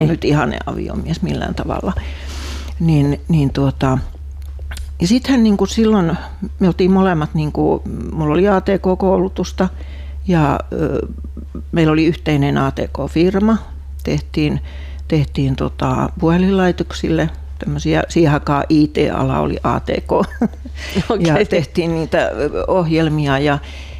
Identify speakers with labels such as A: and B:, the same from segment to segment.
A: nyt ihane aviomies millään tavalla. Ja sitten niin silloin me oltiin molemmat, niin kuin, mulla oli ATK-koulutusta ja meillä oli yhteinen ATK-firma. Tehtiin puhelinlaitoksille tämmöisiä, siihen aikaan IT-ala oli ATK. Okay. Ja tehtiin niitä ohjelmia ja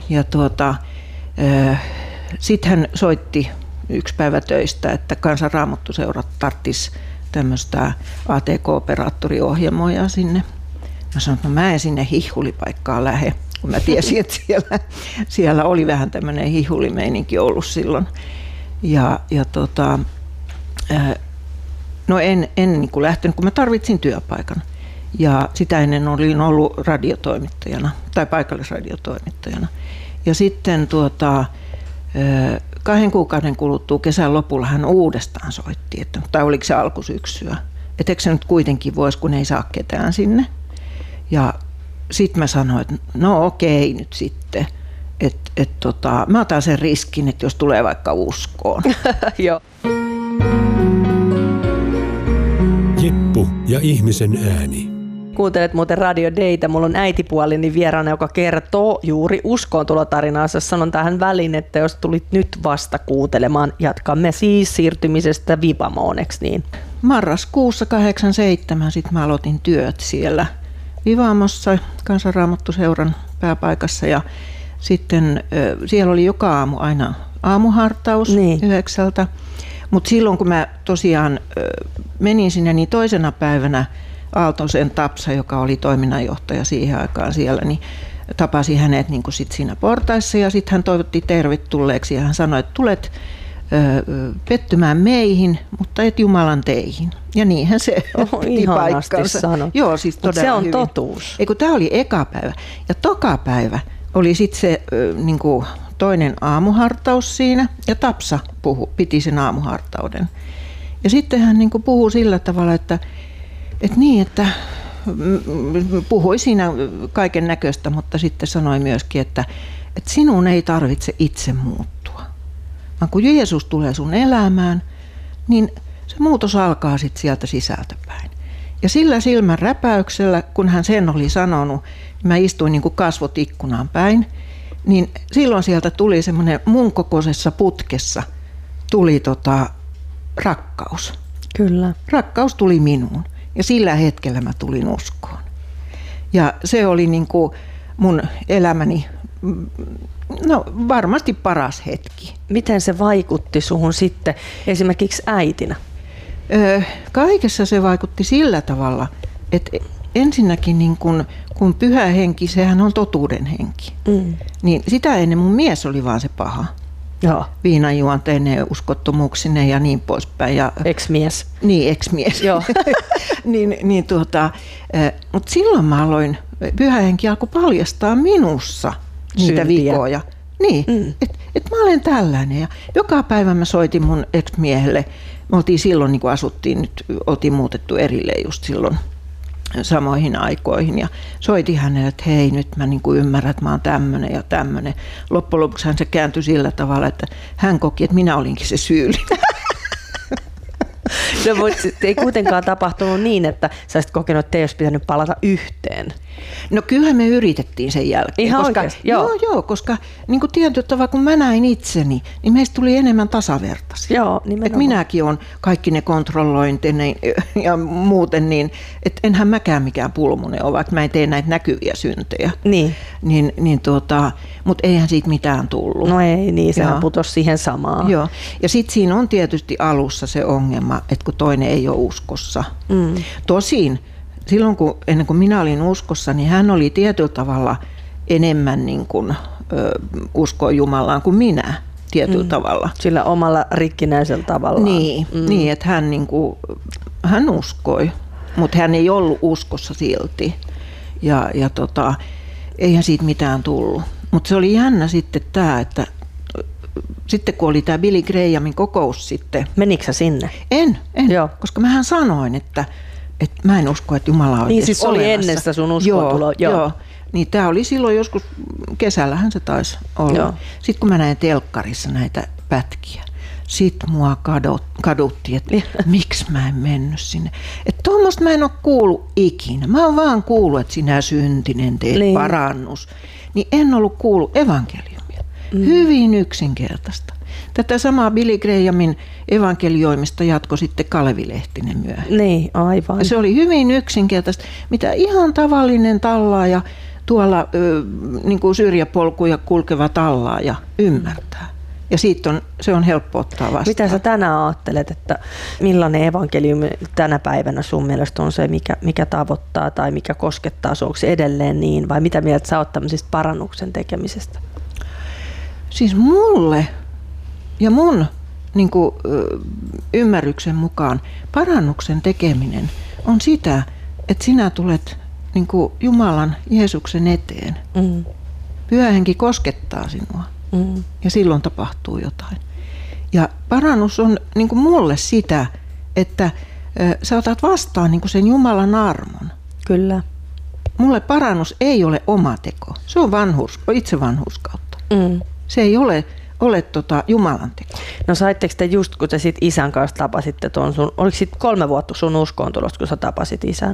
A: sitten hän soitti yksi päivä töistä, että Kansan Raamattuseurat tarttisi tämmöistä ATK-operaattoriohjelmoja sinne. Mä sanoin, että mä en sinne hihulipaikkaan lähde, kun mä tiesin, että siellä oli vähän tämmöinen hihulimeininki ollut silloin. No en niin kuin lähtenyt, kun mä tarvitsin työpaikan. Ja sitä ennen olin ollut radiotoimittajana tai paikallisradiotoimittajana. Ja sitten 2 kuukauden kuluttua kesän lopulla hän uudestaan soitti, tai oliko se alkusyksyä. Että eikö se nyt kuitenkin voisi, kun ei saa ketään sinne. Ja sitten mä sanoin, että no okei nyt sitten, että mä otan sen riskin, että jos tulee vaikka uskoon.
B: Joo.
C: Jeppu ja ihmisen ääni.
B: Kuuntelet muuten Radio Daytä. Mulla on äitipuolini vieraana, joka kertoo juuri uskoontulotarinaansa. Sanon tähän väliin, että jos tulit nyt vasta kuuntelemaan, jatkamme siis siirtymisestä Vivamoon, eikö niin?
A: Marraskuussa 1987 sitten mä aloitin työt siellä Vivamossa, Kansan Raamattuseuran pääpaikassa. Ja sitten siellä oli joka aamu aina aamuhartaus 9. Mutta silloin kun mä tosiaan menin sinne, niin toisena päivänä Aaltosen Tapsa, joka oli toiminnanjohtaja siihen aikaan siellä, niin tapasi hänet niin kuin sit siinä portaissa ja sitten hän toivotti tervetulleeksi ja hän sanoi, että tulet pettymään meihin, mutta et Jumalan teihin. Ja niinhän se piti paikkansa. Joo, siis todella
B: se on
A: hyvin.
B: Totuus.
A: Tämä oli eka päivä. Ja toka päivä oli sitten se niin kuin toinen aamuhartaus siinä ja Tapsa piti sen aamuhartauden. Ja sitten hän niin kuin puhui sillä tavalla, että puhui siinä kaiken näköistä, mutta sitten sanoi myöskin, että sinun ei tarvitse itse muuttua. Vaan kun Jeesus tulee sun elämään, niin se muutos alkaa sitten sieltä sisältäpäin. Ja sillä silmän räpäyksellä, kun hän sen oli sanonut, mä istuin niin kuin kasvot ikkunaan päin, niin silloin sieltä tuli semmoinen mun kokoisessa putkessa tuli rakkaus.
B: Kyllä.
A: Rakkaus tuli minuun. Ja sillä hetkellä mä tulin uskoon. Ja se oli niin kuin mun elämäni, no varmasti paras hetki.
B: Miten se vaikutti suhun sitten esimerkiksi äitinä?
A: Kaikessa se vaikutti sillä tavalla, että ensinnäkin niin kun pyhä henki, sehän on totuuden henki. Niin sitä ennen mun mies oli vaan se paha.
B: Joo.
A: Viinanjuonteinen, uskottomuuksinen ja niin poispäin.
B: Ex-mies.
A: Niin, ex-mies.
B: Joo.
A: Mutta silloin mä aloin, pyhä henki alkoi paljastaa minussa niitä vikoja. Niin, että mä olen tällainen. Ja joka päivä mä soitin mun ex-miehelle. Me oltiin silloin, niin kuin asuttiin, nyt oltiin muutettu erilleen just silloin samoihin aikoihin. Ja soitin hänelle, että hei, nyt mä niin kuin ymmärrän, että mä oon tämmöinen ja tämmöinen. Loppujen lopuksi hän se kääntyi sillä tavalla, että hän koki, että minä olinkin se syyllinen.
B: No, ei kuitenkaan tapahtunut niin, että sä olisit kokenut, että ei olisi pitänyt palata yhteen.
A: No kyllähän me yritettiin sen jälkeen.
B: Ihan
A: koska,
B: oikeasti?
A: Joo, koska niin kuin tietyllä tavalla, kun mä näin itseni, niin meistä tuli enemmän tasavertaisia.
B: Joo, nimenomaan.
A: Et minäkin olen kaikki ne kontrollointinen ja muuten, niin et enhän mäkään mikään pulmunen ole, vaikka mä en tee näitä näkyviä syntejä.
B: Niin.
A: Mutta eihän siitä mitään tullut.
B: No ei, niin sehän putosi siihen samaan.
A: Joo, ja sitten siinä on tietysti alussa se ongelma, että kun toinen ei ole uskossa. Tosin silloin, ennen kuin minä olin uskossa, niin hän oli tietyllä tavalla enemmän niin kuin, uskoi Jumalaan kuin minä tietyllä tavalla.
B: Sillä omalla rikkinäisellä tavallaan.
A: Niin että hän, niin kuin, hän uskoi, mutta hän ei ollut uskossa silti. Ja eihän siitä mitään tullut. Mutta se oli jännä sitten tämä, että sitten kun oli tämä Billy Grahamin kokous sitten.
B: Menikö sä sinne?
A: En,
B: Joo.
A: Koska mähän sanoin, että mä en usko, että Jumala on
B: niin siis oli olemassa. Ennen sitä sun uskoontuloa.
A: Joo. Niin tämä oli silloin joskus, kesällähän se taisi olla. Joo. Sitten kun mä näin telkkarissa näitä pätkiä, Sitten mua kaduttiin, että miksi mä en mennyt sinne. Että tuommoista mä en ole kuullut ikinä. Mä oon vaan kuullut, että sinä syntinen teet parannus. Niin en ollut kuullut evankeliumia. Hyvin yksinkertaista. Tätä samaa Billy Grahamin evankelioimista jatkoi sitten Kalevi Lehtinen myöhemmin.
B: Niin, aivan.
A: Ja se oli hyvin yksinkertaista, mitä ihan tavallinen tallaaja tuolla niin kuin syrjäpolkuja kulkeva tallaaja ymmärtää. Ja se on helppo ottaa vastaan.
B: Mitä sä tänään ajattelet, että millainen evankeliumi tänä päivänä sun mielestä on se, mikä tavoittaa tai mikä koskettaa sinua? Onko se edelleen niin vai mitä mieltä sä oot tämmöisestä parannuksen tekemisestä?
A: Siis mulle ja mun niin kuin, ymmärryksen mukaan parannuksen tekeminen on sitä, että sinä tulet niin kuin Jumalan Jeesuksen eteen. Pyhä Henki koskettaa sinua ja silloin tapahtuu jotain. Ja parannus on niin kuin mulle sitä, että sä otat vastaan niin kuin sen Jumalan armon.
B: Kyllä.
A: Mulle parannus ei ole oma teko. Se on itse vanhurskautta. Se ei ole Jumalan teko.
B: No saitteko te just, kun te sit isän kanssa tapasitte tuon sun, oliko sit 3 vuotta sun uskoontulosta, kun sä tapasit isän?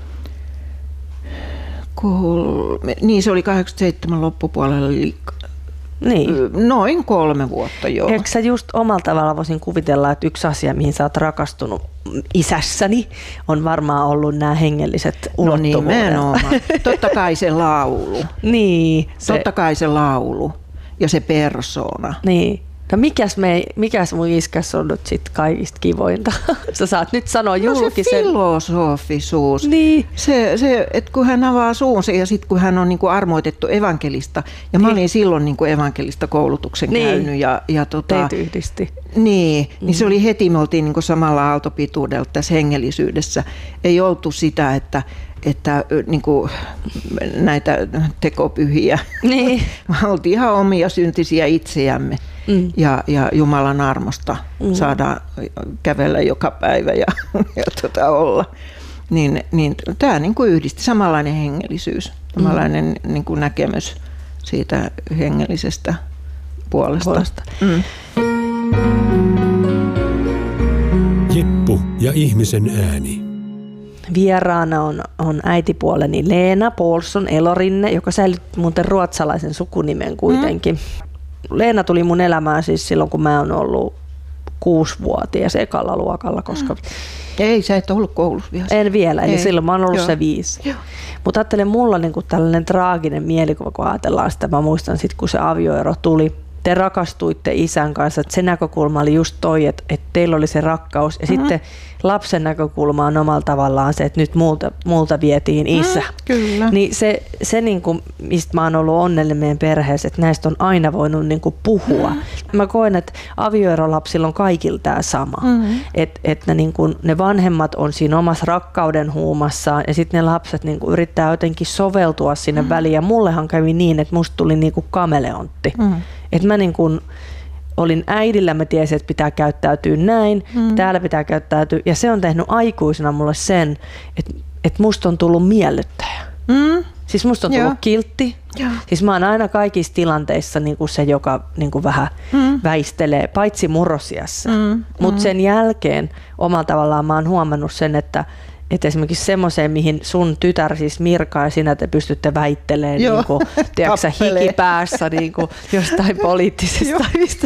A: Niin, se oli 87 loppupuolella.
B: Niin.
A: Noin 3 vuotta, joo.
B: Eikö sä just omalla tavalla voisin kuvitella, että yksi asia, mihin sä oot rakastunut isässäni, on varmaan ollut nämä hengelliset ulottuvuudet.
A: No nimenomaan. Totta kai se laulu.
B: Niin.
A: Totta kai se laulu ja se persoona.
B: Niin. No mikäs mun iskäs on nyt sit kaikista kivointa? Sä saat nyt sanoa julkisen.
A: No se filosofisuus.
B: Niin.
A: Se, että kun hän avaa suunsa ja sitten kun hän on niinku armoitettu evankelista. Ja mä olin silloin niinku evankelista koulutuksen käynyt.
B: Teitä yhdisti.
A: Niin se oli heti, me oltiin niinku samalla aaltopituudella tässä hengellisyydessä. Ei oltu sitä, että niinku näitä tekopyhiä. Niin. Me oltiin ihan omia syntisiä itseämme. Ja Jumalan armosta saadaan kävellä joka päivä ja olla. Niin tämä niinku yhdisti samanlainen hengellisyys, samanlainen niinku näkemys siitä hengellisestä puolesta.
C: Jeppu ja ihmisen ääni.
B: Vieraana on äitipuoleni Leena Paulsson Elorinne, joka säilytti muuten ruotsalaisen sukunimen kuitenkin. Leena tuli mun elämään siis silloin, kun mä oon ollut 6-vuotias ekalla luokalla, koska...
A: Ei, sä et ollut koulussa vielä.
B: En vielä, eli silloin mä oon ollut se 5. Mutta ajattelen, mulla niinku tällainen traaginen mielikuva, kun ajatellaan sitä. Mä muistan sitten, kun se avioero tuli. Te rakastuitte isän kanssa, että se näkökulma oli just toi, että teillä oli se rakkaus. Ja sitten lapsen näkökulma on omalla tavallaan se, että nyt multa vietiin isä.
A: Kyllä.
B: Niin se niin kuin, mistä mä oon ollut onnellinen meidän perheessä, että näistä on aina voinut niin kuin puhua. Mä koen, että avioerolapsilla on kaikilla tämä sama. Että ne vanhemmat on siinä omassa rakkauden huumassaan ja sitten ne lapset niin kuin yrittää jotenkin soveltua sinne väliin. Ja mullehan kävi niin, että musta tuli niin kuin kameleontti. Että mä niin kuin olin äidillä, mä tiesin, että pitää käyttäytyä näin, täällä pitää käyttäytyä. Ja se on tehnyt aikuisena mulle sen, että musta on tullut miellyttäjä. Siis musta on tullut kiltti. Siis mä oon aina kaikissa tilanteissa niin kuin se, joka niin kuin vähän väistelee, paitsi murrosiässä. Mutta sen jälkeen omalla tavallaan mä oon huomannut sen, että esimerkiksi semmoiseen, mihin sun tytär, siis Mirka ja sinä te pystytte väittelemään niin kuin, tiedätkö, hikipäässä niin kuin, jostain poliittisesta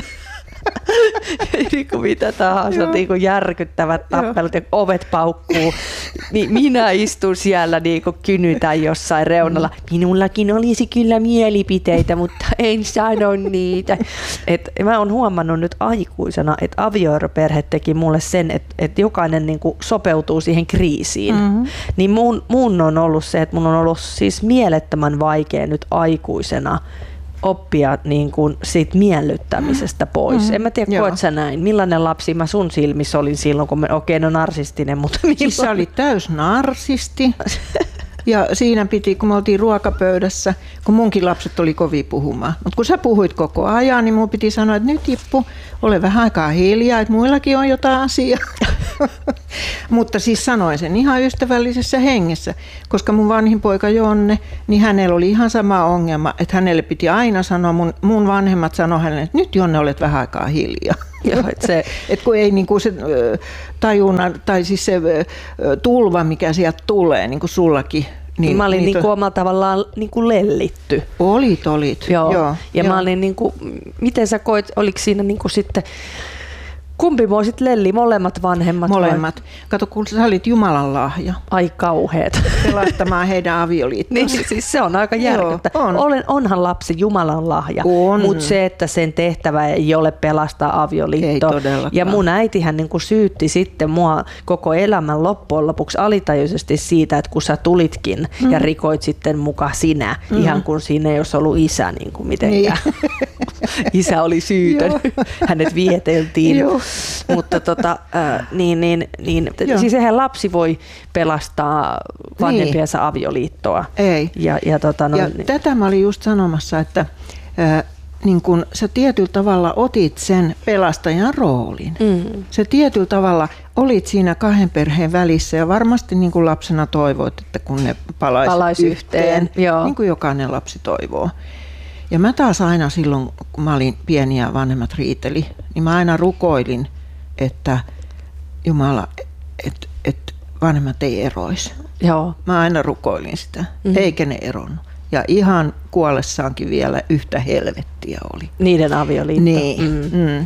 B: niin kuin mitä tahansa, niin kuin järkyttävät tappelut ja ovet paukkuu. Minä istun siellä niin kuin kynytän jossain reunalla. Minullakin olisi kyllä mielipiteitä, mutta en sano niitä. Mä oon huomannut nyt aikuisena, että avioeroperhe teki mulle sen, että jokainen niin kuin sopeutuu siihen kriisiin. Niin mun on ollut se, että mun on ollut siis mielettömän vaikea nyt aikuisena oppia niin kuin siitä miellyttämisestä pois. En mä tiedä, koet sä näin. Millainen lapsi mä sun silmissä olin silloin, kun no narsistinen, mutta
A: siis sä olit täys narsisti. Ja siinä piti, kun me oltiin ruokapöydässä, kun munkin lapset oli kovin puhumaan. Mutta kun sä puhuit koko ajan, niin mun piti sanoa, että nyt Jippu, ole vähän aikaa hiljaa, että muillakin on jotain asiaa. Mutta siis sanoin sen ihan ystävällisessä hengessä, koska mun vanhin poika Jonne, niin hänellä oli ihan sama ongelma, että hänelle piti aina sanoa, mun vanhemmat sanoi hänelle, että nyt Jonne olet vähän aikaa hiljaa.
B: Joo,
A: et kun ei niinku se tajunnan, tai siis se tulva, mikä sieltä tulee, niin kuin sullakin.
B: Niin, mä olin niinku omalla tavallaan niinku lellitty.
A: Olit.
B: Joo. Ja mä olin niinku, miten sä koit, oliko siinä niinku sitten, kumpi mua sit lelli, molemmat vanhemmat?
A: Molemmat. Vai? Kato, kun sä olit Jumalan lahja.
B: Ai kauheet.
A: Pelastamaan heidän avioliittonsa.
B: Niin, siis se on aika järkyttä. Onhan lapsi Jumalan lahja, mutta se, että sen tehtävä ei ole pelastaa avioliitto. Ja mun äitihän niin kuin syytti sitten mua koko elämän loppujen lopuksi alitajuisesti siitä, että kun sä tulitkin ja rikoit sitten muka sinä, ihan kun siinä ei olisi ollut isä niin kuin mitenkään. Isä oli syytön. Hänet vieteltiin. Mutta siis eihän lapsi voi pelastaa vanhempiensa avioliittoa.
A: Ei. Ja tätä mä olin just sanomassa, että niin kun sä tietyllä tavalla otit sen pelastajan roolin. Sä tietyllä tavalla olit siinä kahden perheen välissä ja varmasti niin kuin lapsena toivoit, että kun ne palaisi yhteen, niin kuin jokainen lapsi toivoo. Ja mä taas aina silloin, kun mä olin pieni ja vanhemmat riiteli, niin mä aina rukoilin, että Jumala, että vanhemmat ei eroisi.
B: Joo.
A: Mä aina rukoilin sitä, eikä ne eronnut. Ja ihan kuollessaankin vielä yhtä helvettiä oli.
B: Niiden avioliitto.
A: Niin.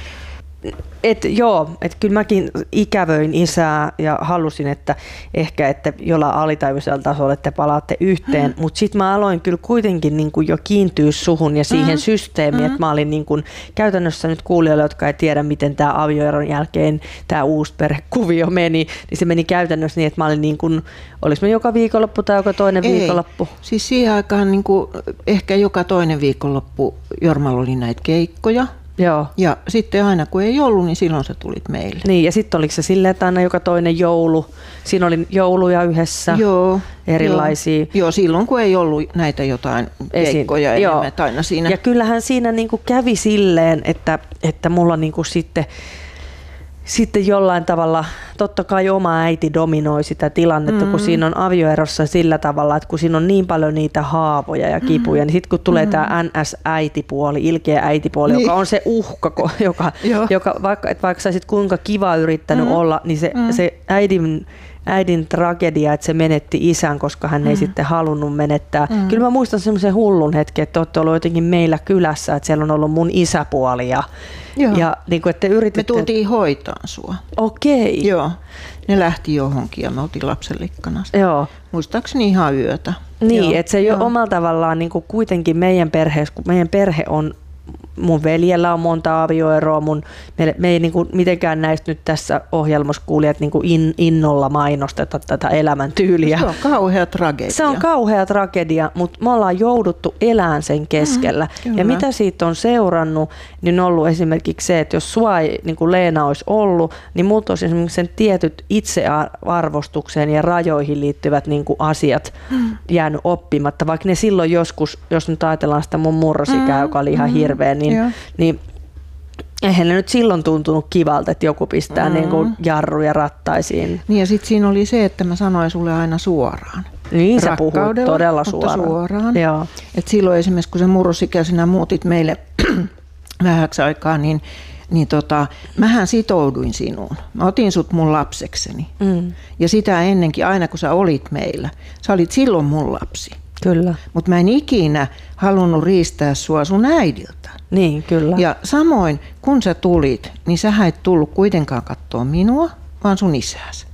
B: Että kyllä mäkin ikävöin isää ja halusin, että ehkä että jollain alitajuisella tasolla te palaatte yhteen, mutta sitten mä aloin kyllä kuitenkin niin kuin jo kiintyä suhun ja siihen systeemiin, että mä olin niin kuin, käytännössä nyt kuulijoille, jotka ei tiedä, miten tämä avioeron jälkeen tämä uusi perhekuvio meni, niin se meni käytännössä niin, että mä olin niin kuin, olis me joka viikonloppu tai joka toinen viikonloppu?
A: Siis siihen aikaan niin kuin, ehkä joka toinen viikonloppu Jormalla oli näitä keikkoja.
B: Joo.
A: Ja sitten aina kun ei ollut, niin silloin sä tulit meille.
B: Niin, ja sitten oliko se silleen, että aina joka toinen joulu, siinä oli jouluja yhdessä, erilaisia.
A: Joo, silloin kun ei ollut näitä jotain keikkoja enemmän aina siinä.
B: Ja kyllähän siinä niinku kävi silleen, että mulla niinku sitten jollain tavalla, totta kai oma äiti dominoi sitä tilannetta, kun siinä on avioerossa sillä tavalla, että kun siinä on niin paljon niitä haavoja ja kipuja, niin sitten kun tulee tämä NS-äitipuoli, ilkeä äitipuoli, joka on se uhka, joka vaikka sä olisit kuinka kiva yrittänyt olla, niin se äidin tragedia, että se menetti isän, koska hän ei sitten halunnut menettää. Kyllä mä muistan semmoisen hullun hetken, että olette ollut jotenkin meillä kylässä, että siellä on ollut mun isäpuoli ja niin kuin, että yrititte...
A: Me tultiin hoitaan sua.
B: Okei.
A: Joo. Ne lähti johonkin ja me oltiin lapsenlikkana.
B: Joo.
A: Muistaakseni ihan yötä.
B: Niin, että se jo omalla tavallaan niin kuin kuitenkin meidän perheessä, kun meidän perhe on, mun veljellä on monta avioeroa, me ei niin kuin mitenkään näistä nyt tässä ohjelmassa kuulijat niin kuin innolla mainosteta tätä elämäntyyliä.
A: Se on kauhea tragedia.
B: Se on kauhea tragedia, mutta me ollaan jouduttu elämään sen keskellä. Ja mitä siitä on seurannut, niin on ollut esimerkiksi se, että jos sua ei niin kuin Leena olisi ollut, niin multa olisi esimerkiksi sen tietyt itsearvostukseen ja rajoihin liittyvät niin kuin asiat jäänyt oppimatta, vaikka ne silloin joskus, jos nyt ajatellaan sitä mun murrosikää, joka oli ihan hirveä, niin eihän ne nyt silloin tuntunut kivalta, että joku pistää niin kuin jarruja rattaisiin.
A: Niin ja sitten siinä oli se, että mä sanoin sulle aina suoraan.
B: Niin sä puhuit todella suoraan.
A: Joo. Et silloin esimerkiksi kun sä murrosikäisenä muutit meille vähäksi aikaa, niin mähän sitouduin sinuun. Mä otin sut mun lapsekseni. Ja sitä ennenkin, aina kun sä olit meillä, sä olit silloin mun lapsi.
B: Kyllä.
A: Mutta mä en ikinä halunnut riistää sua sun äidiltä.
B: Niin, kyllä.
A: Ja samoin, kun sä tulit, niin sä et tullut kuitenkaan katsoa minua, vaan sun isääsi.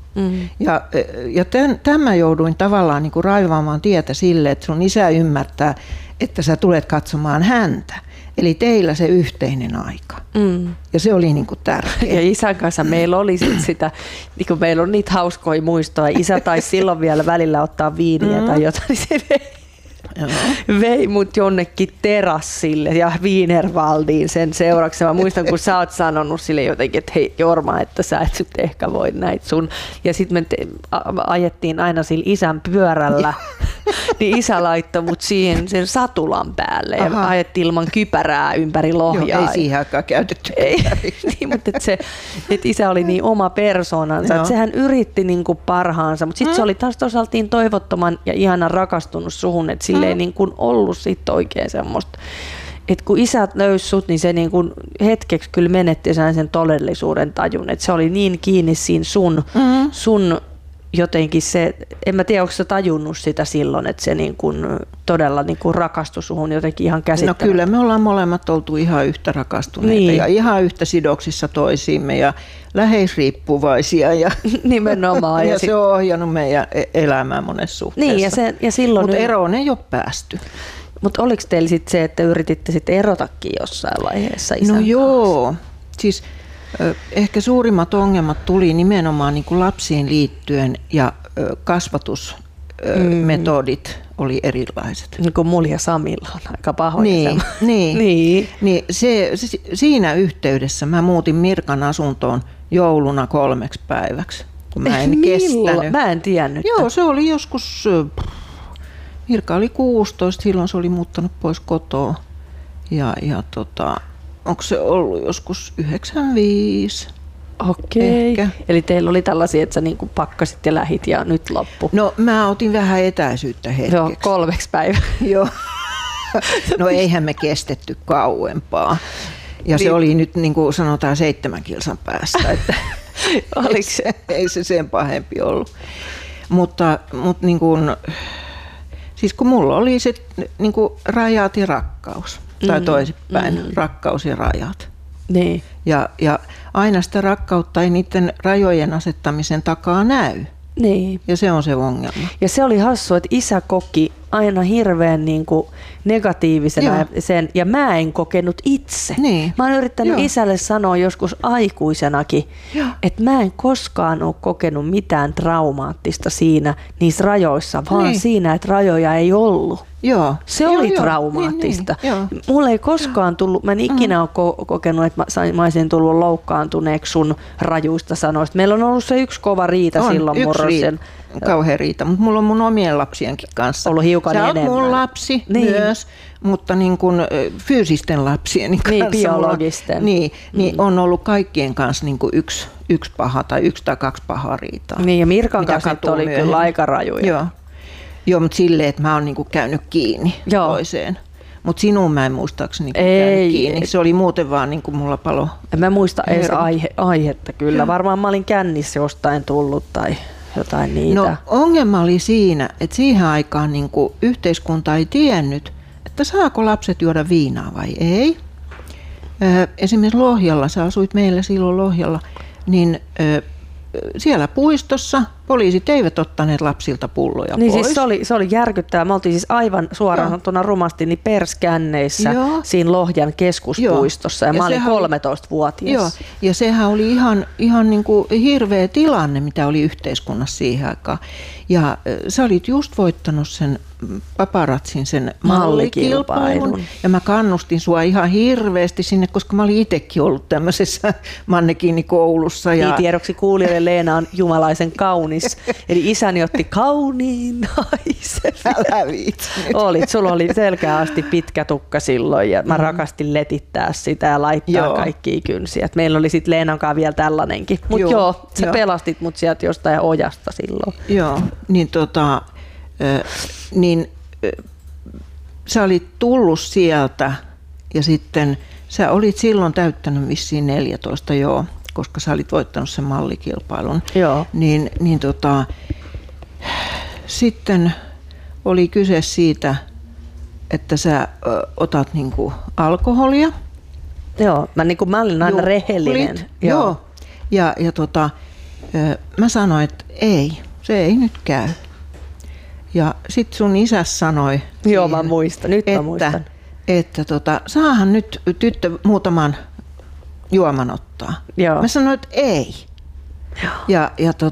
A: Ja tämän jouduin tavallaan niin kuin raivaamaan tietä sille, että sun isä ymmärtää, että sä tulet katsomaan häntä. Eli teillä se yhteinen aika. Ja se oli niin kuin tärkeää.
B: Ja isän kanssa meillä oli sitä, niin kuin meillä on niitä hauskoja muistoja. Isä taisi silloin vielä välillä ottaa viiniä tai jotain, niin se vei mut jonnekin terassille ja Wienerwaldiin sen seuraksi. Mä muistan, kun sä oot sanonut sille jotenkin, että hei Jorma, että sä et nyt ehkä voi näitä sun. Ja sitten me ajettiin aina sillä isän pyörällä, niin isä laittoi mut siihen sen satulan päälle ja ajettiin ilman kypärää ympäri Lohjaa.
A: Joo, ei siihen aikaan käytetty.
B: Niin, mutta että isä oli niin oma persoonansa, että sehän yritti niin kuin parhaansa, mutta sitten se oli taas toisaalta niin toivottoman ja ihanan rakastunut suhun, että sille ei niin kuin ollut sit oikein semmoista että kun isät löysi sut, niin se niin kuin hetkeksi kyllä menetti sen todellisuuden tajun, että se oli niin kiinni siinä sun jotenkin se, en mä tiedä, onko sä tajunnut sitä silloin, että se niin kuin todella niin kuin rakastui suhun jotenkin ihan käsittämättä.
A: No kyllä, me ollaan molemmat oltu ihan yhtä rakastuneita
B: niin.
A: Ja ihan yhtä sidoksissa toisiimme ja läheisriippuvaisia. Ja,
B: nimenomaan.
A: ja se on ohjannut meidän elämää monessa suhteessa.
B: Niin, ja silloin
A: mutta eroon ei ole päästy.
B: Mutta oliko teillä sitten se, että yrititte sitten erotakin jossain vaiheessa isän
A: No joo, siis ehkä suurimmat ongelmat tuli nimenomaan niin kuin lapsiin liittyen ja kasvatusmetodit oli erilaiset.
B: Niin kuin mulla ja Samilla on aika pahoja.
A: Niin. Siinä yhteydessä mä muutin Mirkan asuntoon jouluna 3 päiväksi, kun mä en kestänyt.
B: Mä en tiennyt.
A: Joo, se oli joskus, Mirka oli 16, silloin se oli muuttanut pois kotoa. Onko se ollut joskus 95?
B: Okei.
A: Ehkä.
B: Eli teillä oli tällaisia, että sä niinku pakkasit ja lähit ja nyt loppu.
A: No mä otin vähän etäisyyttä hetkeksi.
B: Joo, 3 päivää.
A: Joo. No eihän me kestetty kauempaa. Ja se oli nyt niin kuin sanotaan 7 kilsan päästä. Että ei se sen pahempi ollut. Mutta niin kuin, siis kun mulla oli se niin kuin rajat ja rakkaus. Tai toisinpäin, rakkaus ja rajat.
B: Niin.
A: Ja aina sitä rakkautta ei niiden rajojen asettamisen takaa näy.
B: Niin.
A: Ja se on se ongelma.
B: Ja se oli hassu, että isä koki aina hirveän niin kuin negatiivisena sen, ja mä en kokenut itse.
A: Niin.
B: Mä oon yrittänyt isälle sanoa joskus aikuisenakin, että mä en koskaan ole kokenut mitään traumaattista niissä rajoissa, vaan siinä, että rajoja ei ollut.
A: Joo.
B: Se oli traumaattista. Niin. Mulle ei koskaan tullut, mä en ikinä ole kokenut, että mä olisin tullut loukkaantuneeksi sun rajuista sanoista. Meillä on ollut se yksi kova riita silloin murrosen.
A: Kauhean riita, mutta mulla on mun omien lapsienkin kanssa.
B: Ollut hiukan
A: enemmän.
B: Sä
A: oot mun lapsi myös, mutta niin kuin fyysisten lapsieni kanssa.
B: Niin, biologisten.
A: Niin on ollut kaikkien kanssa niin kuin yksi paha tai 1 tai 2 pahaa riitaa.
B: Niin, ja Mirkan kanssa oli kyllä aika rajuja.
A: Joo, mutta silleen, että mä oon niinku käynyt kiinni toiseen. Mutta sinuun mä en muistaakseni käynyt kiinni. Se oli muuten vaan niinku mulla palo.
B: En mä muista edes aihetta kyllä. Varmaan mä olin kännissä jostain tullut tai jotain niitä.
A: No ongelma oli siinä, että siihen aikaan niinku yhteiskunta ei tiennyt, että saako lapset juoda viinaa vai ei. Esimerkiksi Lohjalla, sä asuit meillä silloin Lohjalla, niin siellä puistossa poliisit eivät ottaneet lapsilta pulloja
B: niin
A: pois.
B: Siis se oli järkyttävää. Me oltiin siis aivan suoraan sanottuna rumasti niin perskänneissä siinä Lohjan keskuspuistossa ja mä olin 13-vuotias.
A: Joo, ja sehän oli ihan niin kuin hirveä tilanne, mitä oli yhteiskunnassa siihen aikaan. Ja sä olit just voittanut sen paparatsin sen mallikilpailun. Ja mä kannustin sua ihan hirveästi sinne, koska mä olin itsekin ollut tämmöisessä mannekiinikoulussa.
B: Niin tiedoksi kuulijoille Leena on jumalaisen kaunis. Eli isäni otti kauniin naisen.
A: Älä viitsi.
B: Olit, sulla oli selkeä asti pitkä tukka silloin ja mä rakastin letittää sitä ja laittaa kaikkia kynsiä. Et meillä oli sitten Leenan kanssa vielä tällainenkin. Mutta sä pelastit mut sieltä jostain ojasta silloin.
A: Joo, niin sä olit tullut sieltä ja sitten sä olit silloin täyttänyt vissiin 14, koska sä olit voittanut sen mallikilpailun.
B: Joo.
A: Sitten oli kyse siitä, että sä otat niinku alkoholia.
B: Joo, mä olin aina rehellinen.
A: Joo. Ja mä sanoin, että se ei nyt käy. Ja sit sun isä sanoi,
B: joo, mä muistan, mä muistan.
A: Että saahan nyt tyttö muutaman juoman ottaa.
B: Joo.
A: Mä sanoin, että ei.
B: Joo.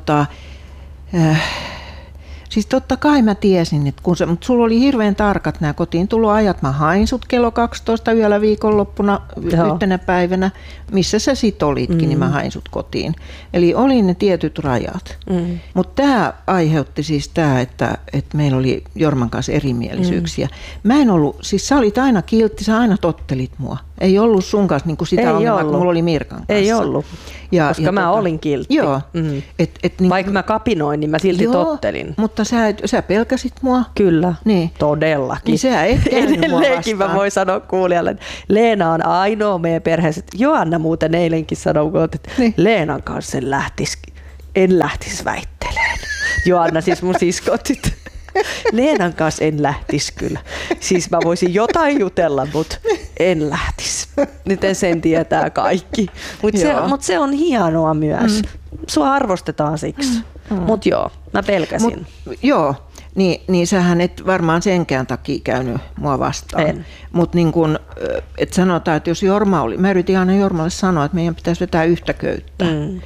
A: Siis totta kai mä tiesin, että mutta sulla oli hirveän tarkat nämä kotiin tuloajat. Mä hain sut kello 12 yöllä viikonloppuna yhtenä päivänä, missä sä sit olitkin, niin mä hain sut kotiin. Eli oli ne tietyt rajat. Mutta tämä aiheutti siis tämä, että meillä oli Jorman kanssa erimielisyyksiä. Mä en ollut, siis sä olit aina kiltti, sä aina tottelit mua. Ei ollut sun kanssa niin kuin sitä ongelmaa, kun mulla oli Mirkan kanssa.
B: Ei ollut, koska mä olin kiltti.
A: Joo.
B: Niin vaikka mä kapinoin, niin mä silti tottelin.
A: Mutta sä pelkäsit mua.
B: Kyllä,
A: niin.
B: Todellakin.
A: Niin sä et käynyt mua vastaan.
B: Mä voin sanoa kuulijalle, että Leena on ainoa meidän perheessä. Joanna muuten eilenkin sanoi, että niin. Leenan kanssa en lähtisi väittelemään. Joanna siis mun siskotit. Leenan kanssa en lähtisi kyllä. Siis mä voisin jotain jutella, mutta en lähtisi. Nyt sen tietää kaikki. Mutta se on hienoa myös. Sua arvostetaan siksi. Mutta joo, mä pelkäsin.
A: Niin sähän et varmaan senkään takia käynyt mua vastaan. Mutta niin kun, et sanotaan, että jos Jorma oli, mä yritin aina Jormalle sanoa, että meidän pitäisi vetää yhtä köyttä.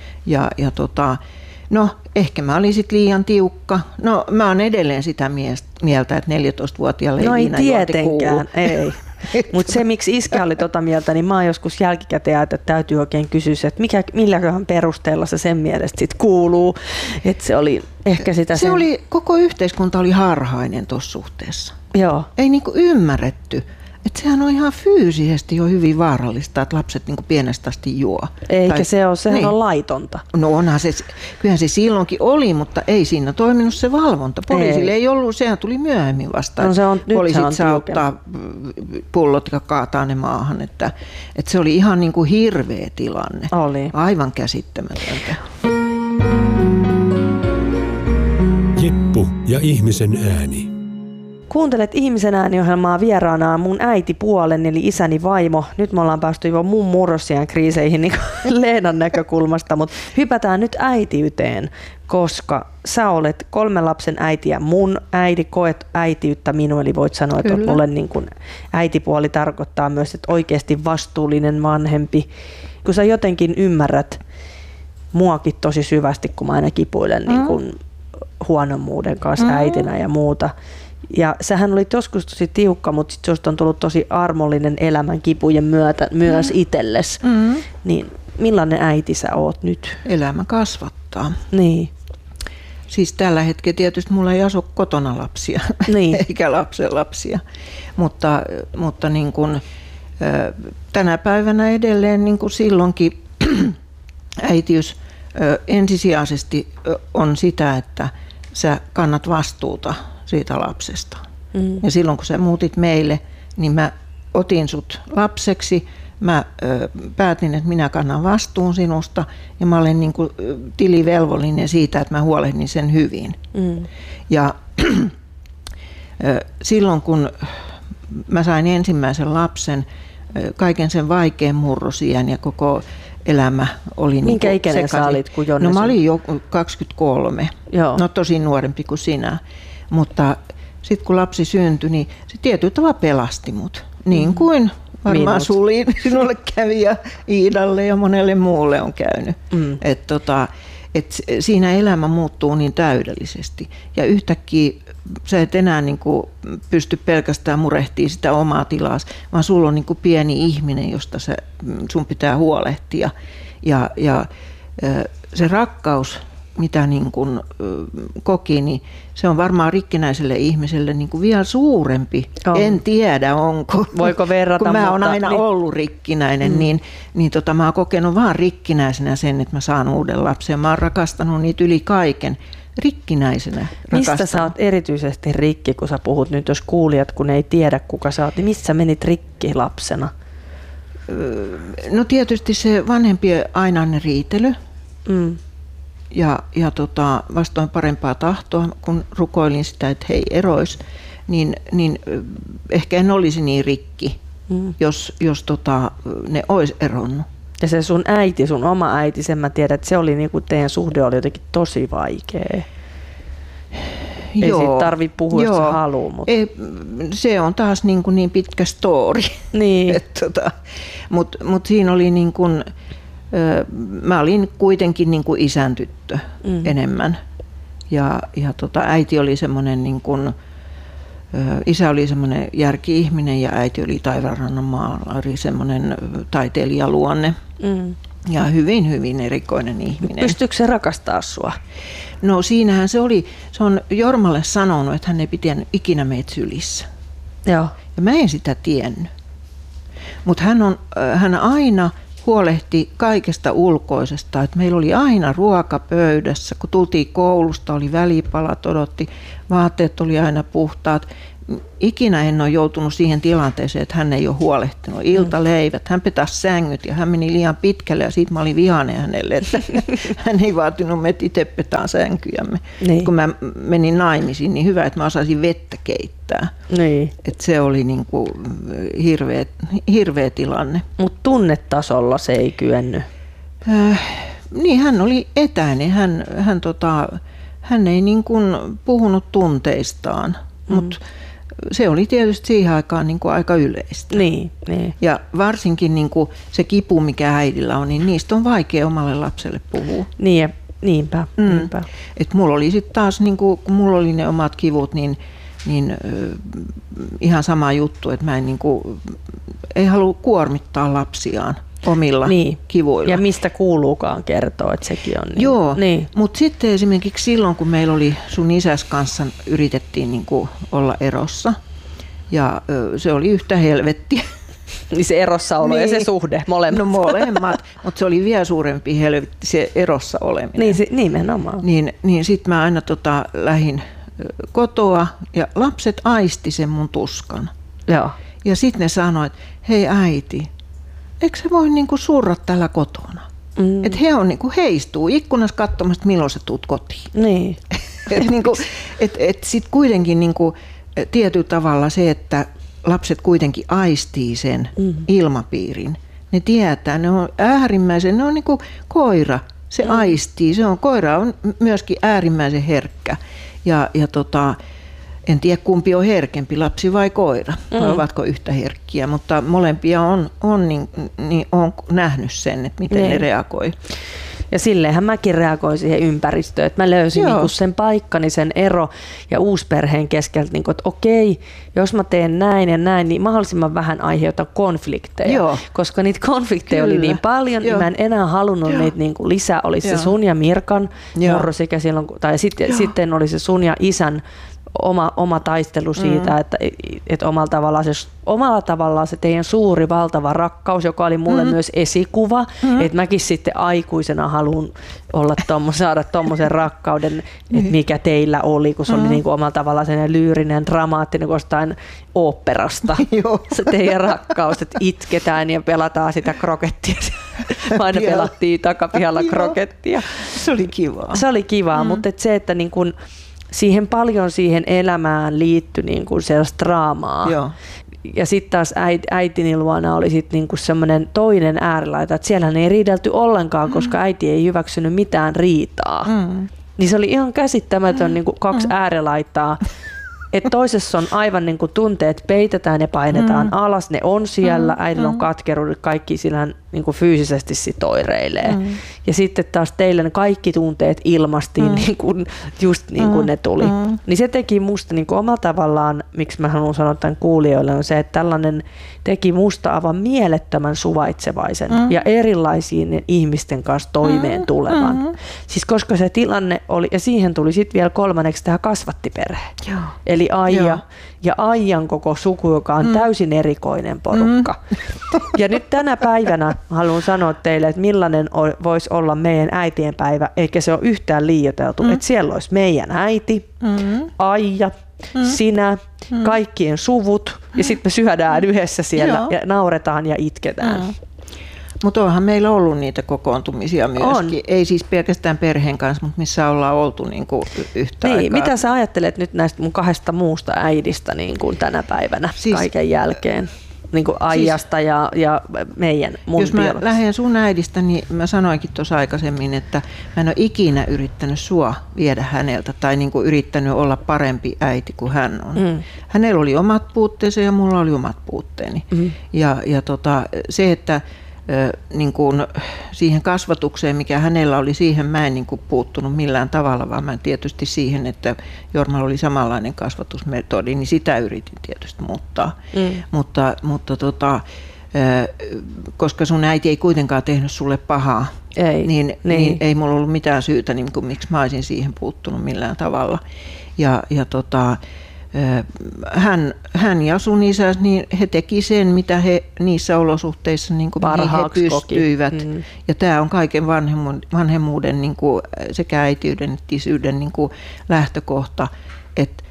A: No, ehkä mä olin sit liian tiukka. No, mä oon edelleen sitä mieltä, että 14-vuotiaalle ei viinajuonti kuulu.
B: Ei. Mutta se, miksi iskä oli tota mieltä, niin mä oon joskus jälkikäteen että täytyy oikein kysyä, että milläköhän perusteella se sen mielestä sit kuuluu. Että se oli ehkä sitä
A: koko yhteiskunta oli harhainen tuossa suhteessa.
B: Joo.
A: Ei niinku ymmärretty. Että sehän on ihan fyysisesti jo hyvin vaarallista, että lapset niin kuin pienestä asti juo.
B: Eikä sehän on laitonta.
A: No onhan se, kyllähän se silloinkin oli, mutta ei siinä toiminut se valvonta. Poliisille ei ollut, sehän tuli myöhemmin vastaan.
B: No
A: poliisit saa ottaa pullot ja kaataa ne maahan. Että se oli ihan niin kuin hirveä tilanne.
B: Oli.
A: Aivan käsittämätöntä.
C: Jeppu ja ihmisen ääni.
B: Kuuntelet Ihmisen ääni-ohjelmaa, vieraana mun äitipuolen eli isäni vaimo. Nyt me ollaan päästy jo mun murrosiän kriiseihin niin Leenan näkökulmasta, mutta hypätään nyt äitiyteen, koska sä olet 3 lapsen äiti ja mun äiti, koet äitiyttä minun, eli voit sanoa, että olen niin kuin äitipuoli tarkoittaa myös, että oikeasti vastuullinen vanhempi. Kun sä jotenkin ymmärrät muakin tosi syvästi, kun mä aina kipuilen niin kuin huonommuuden kanssa äitinä ja muuta. Ja sähän olit joskus tosi tiukka, mutta sitten susta on tullut tosi armollinen elämän kipujen myötä myös itsellesi. Niin millainen äiti sä oot nyt?
A: Elämä kasvattaa.
B: Niin.
A: Siis tällä hetkellä tietysti mulla ei asu kotona lapsia,
B: niin.
A: eikä lapsenlapsia. Mutta niin kun, tänä päivänä edelleen niin kun silloinkin äitiys ensisijaisesti on sitä, että sä kannat vastuuta siitä lapsesta. Ja silloin kun sä muutit meille, niin mä otin sut lapseksi, mä päätin, että minä kannan vastuun sinusta ja mä olen niin kuin tilivelvollinen siitä, että mä huolehdin sen hyvin. Ja silloin kun mä sain ensimmäisen lapsen, kaiken sen vaikean murrosiän ja koko elämä oli
B: minkä ikäinen sä olit, kun Jonne?
A: No mä olin jo 23, no tosi nuorempi kuin sinä. Mutta sitten kun lapsi syntyi, niin se tietyllä tavalla pelasti mut. Niin kuin varmaan sinulle kävi ja Iidalle ja monelle muulle on käynyt. Et siinä elämä muuttuu niin täydellisesti. Ja yhtäkkiä sä et enää niin kuin pysty pelkästään murehtimaan sitä omaa tilaasi, vaan sulla on niin kuin pieni ihminen, josta sun pitää huolehtia. Ja se rakkaus, mitä niin kuin koki, niin se on varmaan rikkinäiselle ihmiselle niin kuin vielä suurempi. En tiedä, onko.
B: Voiko verrata?
A: Kun mä oon aina ollut rikkinäinen, niin mä oon kokenut vaan rikkinäisenä sen, että mä saan uuden lapsen. Mä oon rakastanut niitä yli kaiken. Rikkinäisenä
B: Mistä sä oot erityisesti rikki, kun sä puhut nyt, jos kuulijat, kun ei tiedä kuka sä oot, niin missä menit rikki lapsena?
A: No tietysti se vanhempien ainainen riitely. Ja vastoin parempaa tahtoa, kun rukoilin sitä, että he ei eroisi, niin ehkä en olisi niin rikki, jos ne olisi eronnut.
B: Ja se sun äiti, sun oma äiti, sen mä tiedän, että se oli niinku teidän suhde oli jotenkin tosi vaikea. Ei siitä tarvitse puhua, jos haluaa. Mutta
A: se on taas niin pitkä story.
B: Niin.
A: Mutta siinä oli niin kuin, mä olin kuitenkin niin kuin isän tyttö enemmän. Ja äiti oli semmoinen, niin kuin, isä oli semmoinen järki-ihminen ja äiti oli Taivaanrannan maalari, semmoinen taiteilijaluonne. Ja hyvin, hyvin erikoinen ihminen.
B: Pystyykö se rakastaa sua?
A: No siinähän se oli. Se on Jormalle sanonut, että hän ei pitänyt ikinä meitä sylissä.
B: Joo.
A: Ja mä en sitä tiennyt. Mutta hän aina huolehti kaikesta ulkoisesta. Et meillä oli aina ruoka pöydässä. Kun tultiin koulusta, oli välipalat, odotti, vaatteet oli aina puhtaat. Ikinä en ole joutunut siihen tilanteeseen, että hän ei ole huolehtinut. Iltaleivät, hän petäsi sängyt ja hän meni liian pitkälle ja siitä mä olin vihainen hänelle, että hän ei vaatinut, me itse petään sänkyjämme. Niin. Kun mä menin naimisiin, niin hyvä, että mä osasin vettä keittää. Niin. Että se oli niin kuin hirveä tilanne.
B: Mutta tunnetasolla se ei kyennyt.
A: Niin, hän oli etäinen. Hän ei niin kuin puhunut tunteistaan, mutta se oli tietysti siihen aikaan niin kuin aika yleistä.
B: Niin.
A: Ja varsinkin niin kuin se kipu, mikä äidillä on, niin niistä on vaikea omalle lapselle puhua.
B: Niinpä.
A: Et mulla oli sitten taas, niin kuin, kun mulla oli ne omat kivut, niin ihan sama juttu, että mä en niin kuin, ei halua kuormittaa lapsiaan omilla kivuilla.
B: Ja mistä kuuluukaan kertoa, että sekin on.
A: Joo, mutta sitten esimerkiksi silloin, kun meillä oli sun isäs kanssa, yritettiin niin kuin olla erossa. Ja se oli yhtä helvettiä.
B: Niin se erossa olo ja se suhde, molemmat.
A: No molemmat, mutta se oli vielä suurempi helvetti, se erossa oleminen.
B: Niin, nimenomaan.
A: Niin sitten mä aina lähdin kotoa ja lapset aisti sen mun tuskan.
B: Joo.
A: Ja sitten ne sanoi, että hei äiti, eikö se voi niinku surra tällä kotona? Että he on niinku heistuu ikkunassa katsomassa, milloin sä tuut kotiin.
B: Niin.
A: et sitten kuitenkin niinku, tietyllä tavalla se, että lapset kuitenkin aistii sen ilmapiirin. Ne tietää, ne on äärimmäisen, ne on niinku koira, se aistii. Koira on myöskin äärimmäisen herkkä. Ja en tiedä kumpi on herkempi, lapsi vai koira, vai ovatko yhtä herkkiä, mutta molempia on nähnyt sen, että miten ne reagoi.
B: Ja silleenhän mäkin reagoin siihen ympäristöön, että mä löysin niinku sen paikkani, sen ero ja uusperheen keskeltä, niinku, että okei, jos mä teen näin ja näin, niin mahdollisimman vähän aiheutan konflikteja. Joo. Koska niitä konflikteja oli niin paljon, niin mä en enää halunnut niitä niinku lisää. Oli se sun ja Mirkan murrosikä silloin, tai sitten oli se sun ja isän oma taistelu siitä, että omalla tavallaan se teidän suuri valtava rakkaus, joka oli mulle myös esikuva, että mäkin sitten aikuisena haluan saada tommosen rakkauden, että mikä teillä oli, kun se oli niin kuin omalla tavallaan sellainen lyyrinen, dramaattinen kuin jostain oopperasta. Se teidän rakkaus, että itketään ja pelataan sitä krokettia. Aina pelattiin takapihalla krokettia.
A: Se oli kivaa.
B: Se oli kivaa, mutta se, että niin kuin paljon siihen elämään liittyi niin kuin sellaista draamaa. Joo. Ja sitten taas äitini luona oli sitten niin kuin semmoinen toinen äärilaita, että siellä ei riidelty ollenkaan, koska äiti ei hyväksynyt mitään riitaa. Niin se oli ihan käsittämätön niin kuin kaksi äärilaitaa. Että toisessa on aivan niin kuin tunteet peitetään ja painetaan alas, ne on siellä, äidillä on katkeruudet, kaikki sillä hän niin kuin fyysisesti sit oireilee. Ja sitten taas teille ne kaikki tunteet ilmastiin niin kuin, just niin kuin ne tuli. Niin se teki musta niin kuin omalla tavallaan, miksi mä haluan sanoa tämän kuulijoille, on se, että tällainen teki musta aivan mielettömän suvaitsevaisen ja erilaisiin ihmisten kanssa toimeen tulevan. Siis koska se tilanne oli, ja siihen tuli sitten vielä kolmanneksi tämä kasvattiperhe. Joo. Eli Aija ja Aijan koko suku, joka on täysin erikoinen porukka. Ja nyt tänä päivänä haluan sanoa teille, että millainen voisi olla meidän äitien päivä, eikä se ole yhtään liioiteltu. Että siellä olisi meidän äiti, Aija, sinä, kaikkien suvut, ja sitten me syödään yhdessä siellä ja nauretaan ja itketään.
A: Mutta onhan meillä ollut niitä kokoontumisia myöskin. Ei siis pelkästään perheen kanssa, mutta missä ollaan oltu niinku yhtä aikaa.
B: Mitä sä ajattelet nyt näistä mun kahdesta muusta äidistä niin kuin tänä päivänä kaiken jälkeen? Niin kuin Aijasta ja mun
A: jos mä lähden sun äidistä, niin mä sanoinkin tuossa aikaisemmin, että mä en ole ikinä yrittänyt sua viedä häneltä tai niin kuin yrittänyt olla parempi äiti kuin hän on. Hänellä oli omat puutteensa ja mulla oli omat puutteeni. Ja se, että niin kuin siihen kasvatukseen, mikä hänellä oli, siihen mä en niin kuin puuttunut millään tavalla, vaan mä tietysti siihen, että Jormalla oli samanlainen kasvatusmetodi, niin sitä yritin tietysti muuttaa. Mutta koska sun äiti ei kuitenkaan tehnyt sulle pahaa, niin ei mulla ollut mitään syytä, niin kuin, miksi mä olisin siihen puuttunut millään tavalla. hän ja sun isä, niin he teki sen, mitä he niissä olosuhteissa niin kuin he pystyivät. Ja tämä on kaiken vanhemmuuden niin kuin sekä äitiyden että isyyden niin kuin lähtökohta, että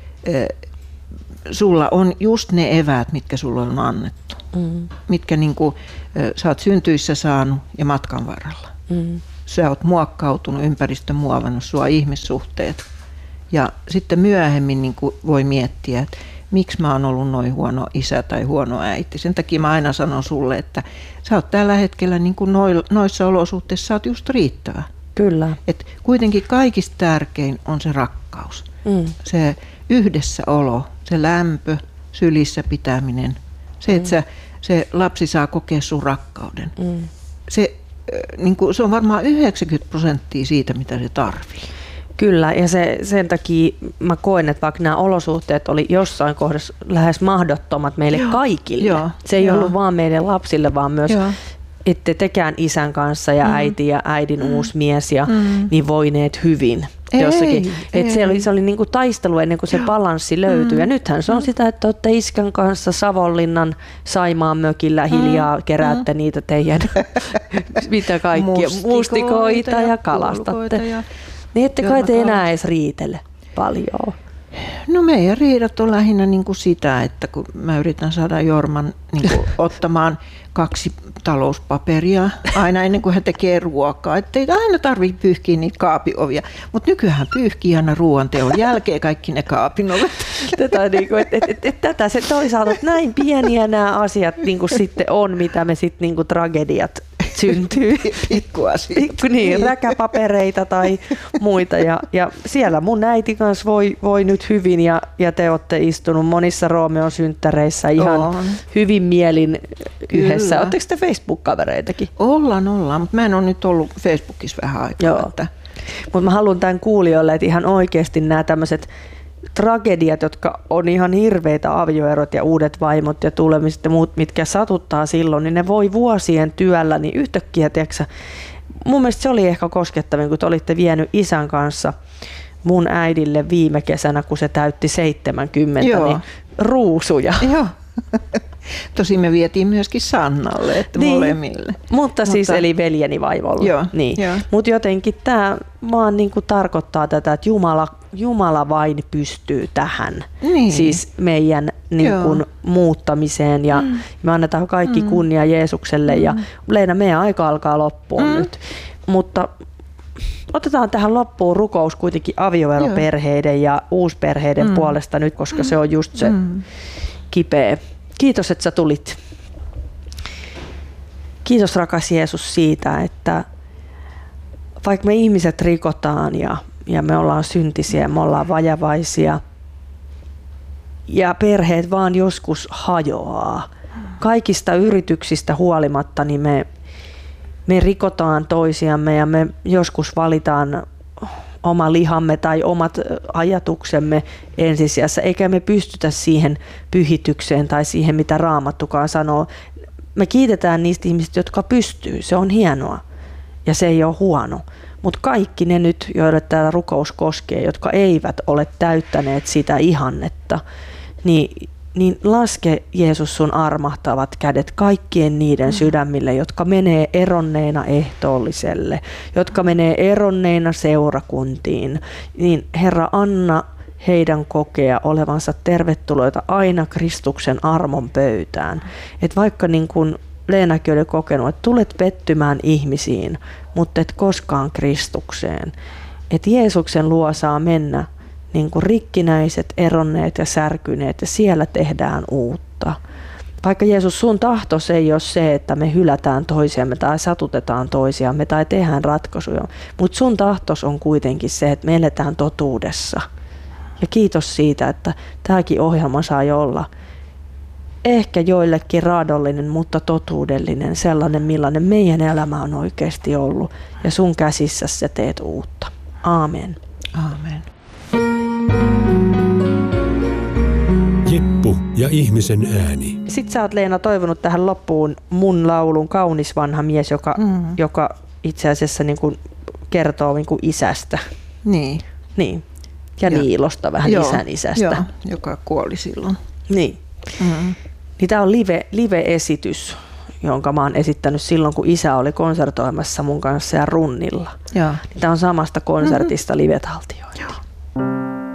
A: sulla on just ne eväät, mitkä sulla on annettu, mitkä niin kuin, sä oot syntyissä saanut ja matkan varrella. Sä oot muokkautunut, ympäristö muovannut sua, ihmissuhteet. Ja sitten myöhemmin niin kuin voi miettiä, että miksi mä oon ollut noin huono isä tai huono äiti. Sen takia mä aina sanon sulle, että sä oot tällä hetkellä niin kuin noissa olosuhteissa sä oot just riittävä.
B: Kyllä.
A: Et kuitenkin kaikista tärkein on se rakkaus. Se yhdessäolo, se lämpö, sylissä pitäminen. Se, että se lapsi saa kokea sun rakkauden. Se, niin kuin, se on varmaan 90% siitä, mitä se tarvii.
B: Kyllä, ja sen takia mä koen, että vaikka nämä olosuhteet oli jossain kohdassa lähes mahdottomat meille kaikille. Se ei ollut vaan meidän lapsille, vaan myös ette tekään isän kanssa ja äiti ja äidin uusi mies ja niin voineet hyvin. Jossakin. Se oli niinku taistelu ennen kuin se balanssi löytyi. Ja nythän se on sitä, että olette iskän kanssa Savonlinnan Saimaan mökillä hiljaa keräätte niitä teidän mitä kaikkia mustikoita ja kalastatte. Niin ette kai te enää edes riitele paljon.
A: No meidän riidat on lähinnä niin kuin sitä, että kun mä yritän saada Jorman niin kuin ottamaan 2 talouspaperia aina ennen kuin hän tekee ruokaa. Että ei aina tarvitse pyyhkiä niitä kaapiovia, mutta nykyään pyyhkii aina ruoanteon jälkeen kaikki ne kaapinovet.
B: Tätä se toisaalta, että näin pieniä nämä asiat niin kuin sitten on, mitä me sitten niin kuin tragediat syntyy.
A: Pikkuasioita.
B: Niin, räkäpapereita tai muita. Ja siellä mun äiti kanssa voi nyt hyvin ja te olette istunut monissa Roomeon synttäreissä ihan hyvin mielin yhdessä. Oletteko te Facebook-kavereitakin?
A: Ollaan, mutta mä en ole nyt ollut Facebookissa vähän aikaa.
B: Mutta mä haluan tämän kuulijoille, että ihan oikeasti nämä tämmöiset tragediat, jotka on ihan hirveitä, avioerot ja uudet vaimot ja tulemiset ja muut, mitkä satuttaa silloin, niin ne voi vuosien työllä, niin yhtäkkiä, tiiäksä, mun mielestä se oli ehkä koskettavin, kun te olitte vienyt isän kanssa mun äidille viime kesänä, kun se täytti 70, niin ruusuja.
A: Joo. Tosin me vietiin myöskin Sannalle, että molemmille.
B: Mutta siis eli veljeni vaimolla.
A: Joo,
B: niin. Mutta jotenkin tämä vaan niinku tarkoittaa tätä, että Jumala vain pystyy tähän. Niin. Siis meidän niinku muuttamiseen ja me annetaan kaikki kunnia Jeesukselle ja Leena, meidän aika alkaa loppua nyt. Mutta otetaan tähän loppuun rukous kuitenkin avioeroperheiden ja uusperheiden puolesta nyt, koska se on just se kipeä. Kiitos, että sä tulit. Kiitos rakas Jeesus siitä, että vaikka me ihmiset rikotaan ja me ollaan syntisiä, me ollaan vajavaisia ja perheet vaan joskus hajoaa. Kaikista yrityksistä huolimatta niin me rikotaan toisiamme ja me joskus valitaan oma lihamme tai omat ajatuksemme ensisijassa, eikä me pystytä siihen pyhitykseen tai siihen, mitä Raamattukaan sanoo. Me kiitetään niistä ihmisistä, jotka pystyy. Se on hienoa ja se ei ole huono. Mutta kaikki ne nyt, joille tämä rukous koskee, jotka eivät ole täyttäneet sitä ihannetta, niin laske Jeesus sun armahtavat kädet kaikkien niiden sydämille, jotka menee eronneina ehtoolliselle, jotka menee eronneina seurakuntiin. Niin Herra, anna heidän kokea olevansa tervetuloita aina Kristuksen armon pöytään. Et vaikka niin kuin Leenakin oli kokenut, että tulet pettymään ihmisiin, mutta et koskaan Kristukseen. Että Jeesuksen luo saa mennä niin kuin rikkinäiset, eronneet ja särkyneet ja siellä tehdään uutta. Vaikka Jeesus sun tahtos ei ole se, että me hylätään toisiamme tai satutetaan toisiamme tai tehdään ratkaisuja, mutta sun tahtos on kuitenkin se, että me eletään totuudessa. Ja kiitos siitä, että tämäkin ohjelma sai olla ehkä joillekin raadollinen, mutta totuudellinen, sellainen millainen meidän elämä on oikeasti ollut. Ja sun käsissä sä teet uutta. Aamen.
A: Aamen.
C: Jeppu ja ihmisen ääni.
B: Sitten sä oot, Leena, toivonut tähän loppuun mun laulun Kaunis vanha mies, joka itse asiassa niin kuin kertoo niin kuin isästä.
A: Niin.
B: Niin. Ja Niilosta, vähän isän isästä.
A: Joo, joka kuoli silloin.
B: Niin. Niin tämä on live-esitys, jonka mä oon esittänyt silloin, kun isä oli konsertoimassa mun kanssa ja Runnilla.
A: Joo.
B: Tämä on samasta konsertista live-taltio.